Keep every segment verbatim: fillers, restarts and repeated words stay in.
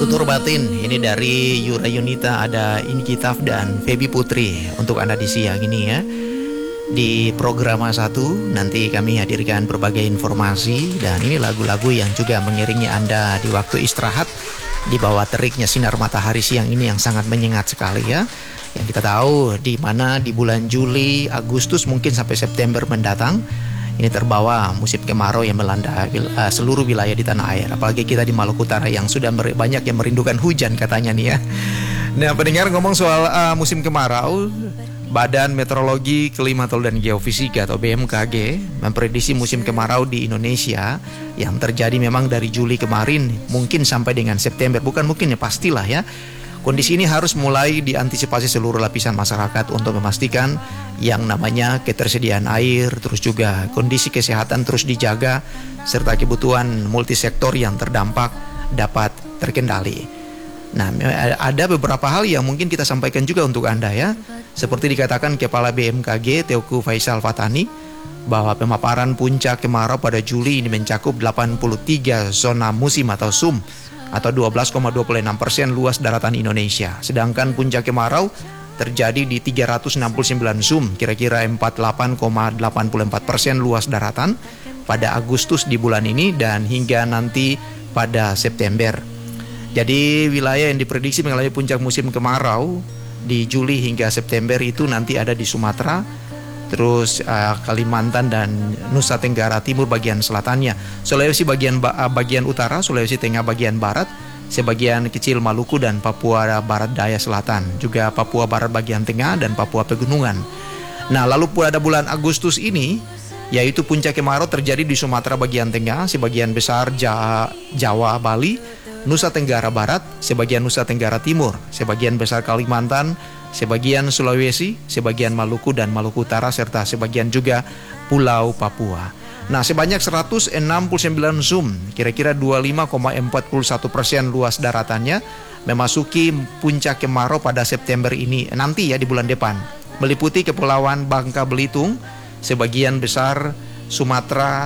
Tutur batin ini dari Yura Yunita, ada Inkitaf dan Feby Putri untuk Anda di siang ini ya. Di program satu nanti kami hadirkan berbagai informasi dan ini lagu-lagu yang juga mengiringi Anda di waktu istirahat di bawah teriknya sinar matahari siang ini yang sangat menyengat sekali ya. Yang kita tahu di mana di bulan Juli, Agustus mungkin sampai September mendatang ini terbawa musim kemarau yang melanda uh, seluruh wilayah di tanah air. Apalagi kita di Maluku Utara yang sudah mer- banyak yang merindukan hujan katanya nih ya. Nah pendengar, ngomong soal uh, musim kemarau, Badan Meteorologi, Klimatologi dan Geofisika atau B M K G memprediksi musim kemarau di Indonesia yang terjadi memang dari Juli kemarin mungkin sampai dengan September. Bukan mungkin ya, pastilah ya. Kondisi ini harus mulai diantisipasi seluruh lapisan masyarakat untuk memastikan yang namanya ketersediaan air, terus juga kondisi kesehatan terus dijaga, serta kebutuhan multisektor yang terdampak dapat terkendali. Nah, ada beberapa hal yang mungkin kita sampaikan juga untuk Anda ya. Seperti dikatakan Kepala B M K G Teuku Faisal Fatani bahwa pemaparan puncak kemarau pada Juli ini mencakup delapan puluh tiga zona musim atau S U M atau dua belas koma dua puluh enam persen luas daratan Indonesia. Sedangkan puncak kemarau terjadi di tiga ratus enam puluh sembilan S U M, kira-kira empat puluh delapan koma delapan puluh empat persen luas daratan pada Agustus di bulan ini dan hingga nanti pada September. Jadi wilayah yang diprediksi mengalami puncak musim kemarau di Juli hingga September itu nanti ada di Sumatera, terus uh, Kalimantan dan Nusa Tenggara Timur bagian selatannya, Sulawesi bagian uh, bagian utara, Sulawesi Tengah bagian barat, sebagian kecil Maluku dan Papua Barat Daya Selatan, juga Papua Barat bagian tengah dan Papua Pegunungan. Nah, lalu pada bulan Agustus ini, yaitu puncak kemarau terjadi di Sumatera bagian tengah, sebagian besar Jawa, Bali, Nusa Tenggara Barat, sebagian Nusa Tenggara Timur, sebagian besar Kalimantan, sebagian Sulawesi, sebagian Maluku dan Maluku Utara, serta sebagian juga Pulau Papua. Nah, sebanyak seratus enam puluh sembilan S U M, kira-kira dua puluh lima koma empat satu persen luas daratannya memasuki puncak kemarau pada September ini nanti ya, di bulan depan. Meliputi Kepulauan Bangka Belitung, sebagian besar Sumatera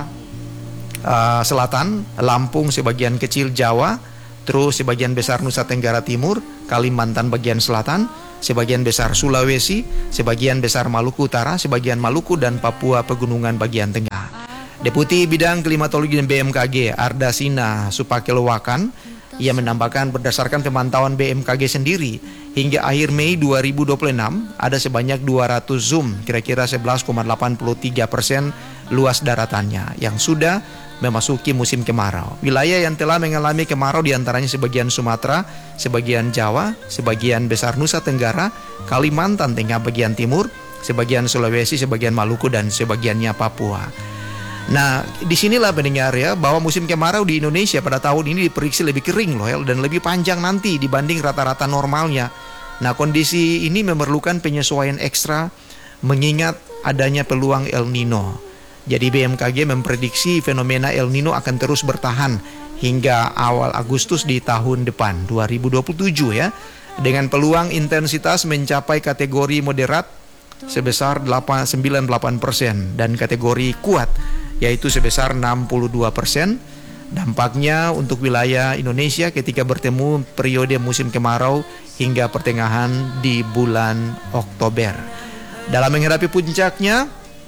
uh, Selatan, Lampung, sebagian kecil Jawa, terus sebagian besar Nusa Tenggara Timur, Kalimantan bagian selatan, sebagian besar Sulawesi, sebagian besar Maluku Utara, sebagian Maluku dan Papua Pegunungan bagian tengah. Deputi Bidang Klimatologi dan B M K G Ardasina Supakelowakan, ia menambahkan berdasarkan pemantauan B M K G sendiri, hingga akhir Mei dua ribu dua puluh enam ada sebanyak dua ratus S U M, kira-kira sebelas koma delapan tiga persen luas daratannya yang sudah memasuki musim kemarau. Wilayah yang telah mengalami kemarau diantaranya sebagian Sumatera, sebagian Jawa, sebagian besar Nusa Tenggara, Kalimantan Tengah bagian timur, sebagian Sulawesi, sebagian Maluku dan sebagiannya Papua. Nah, disinilah pendengar ya, bahwa musim kemarau di Indonesia pada tahun ini diprediksi lebih kering loh ya, dan lebih panjang nanti dibanding rata-rata normalnya. Nah, kondisi ini memerlukan penyesuaian ekstra mengingat adanya peluang El Nino. Jadi B M K G memprediksi fenomena El Nino akan terus bertahan hingga awal Agustus di tahun depan dua ribu dua puluh tujuh ya, dengan peluang intensitas mencapai kategori moderat sebesar sembilan puluh delapan persen dan kategori kuat yaitu sebesar enam puluh dua persen. Dampaknya untuk wilayah Indonesia ketika bertemu periode musim kemarau hingga pertengahan di bulan Oktober. Dalam menghadapi puncaknya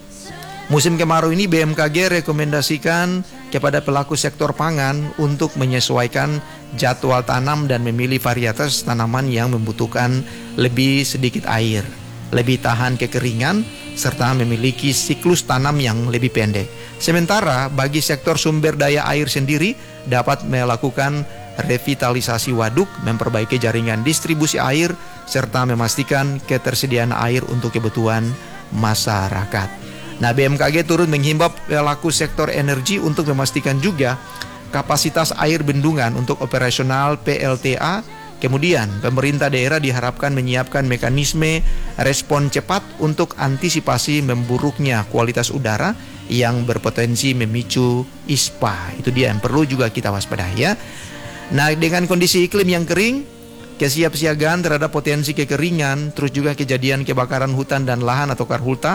musim kemarau ini, B M K G rekomendasikan kepada pelaku sektor pangan untuk menyesuaikan jadwal tanam dan memilih varietas tanaman yang membutuhkan lebih sedikit air, lebih tahan kekeringan, serta memiliki siklus tanam yang lebih pendek. Sementara bagi sektor sumber daya air sendiri dapat melakukan revitalisasi waduk, memperbaiki jaringan distribusi air, serta memastikan ketersediaan air untuk kebutuhan masyarakat. Nah, B M K G turut menghimbau pelaku sektor energi untuk memastikan juga kapasitas air bendungan untuk operasional P L T A. Kemudian, pemerintah daerah diharapkan menyiapkan mekanisme respon cepat untuk antisipasi memburuknya kualitas udara yang berpotensi memicu ispa. Itu dia yang perlu juga kita waspadai ya. Nah, dengan kondisi iklim yang kering, kesiapsiagaan terhadap potensi kekeringan, terus juga kejadian kebakaran hutan dan lahan atau karhutla,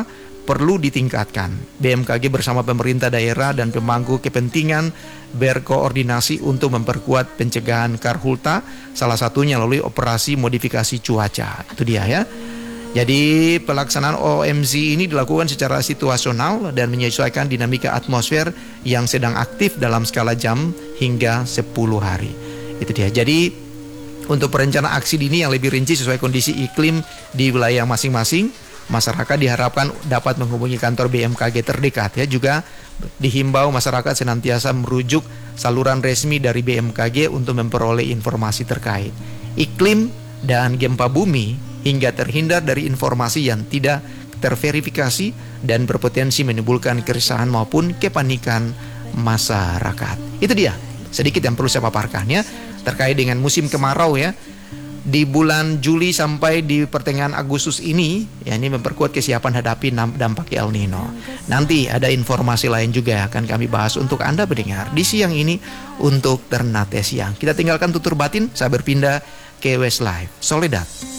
perlu ditingkatkan. B M K G bersama pemerintah daerah dan pemangku kepentingan berkoordinasi untuk memperkuat pencegahan karhutla, salah satunya melalui operasi modifikasi cuaca. Itu dia ya. Jadi pelaksanaan O M Z ini dilakukan secara situasional dan menyesuaikan dinamika atmosfer yang sedang aktif dalam skala jam hingga sepuluh hari. Itu dia. Jadi untuk perencanaan aksi dini yang lebih rinci sesuai kondisi iklim di wilayah masing-masing, masyarakat diharapkan dapat menghubungi kantor B M K G terdekat ya. Juga dihimbau masyarakat senantiasa merujuk saluran resmi dari B M K G untuk memperoleh informasi terkait iklim dan gempa bumi, hingga terhindar dari informasi yang tidak terverifikasi dan berpotensi menimbulkan keresahan maupun kepanikan masyarakat. Itu dia sedikit yang perlu saya paparkan ya terkait dengan musim kemarau ya. Di bulan Juli sampai di pertengahan Agustus ini, ya ini memperkuat kesiapan hadapi dampak El Nino. Nanti ada informasi lain juga akan kami bahas untuk Anda pendengar di siang ini untuk Ternate Siang. Kita tinggalkan tutur batin, saya berpindah ke Westlife. Soledad.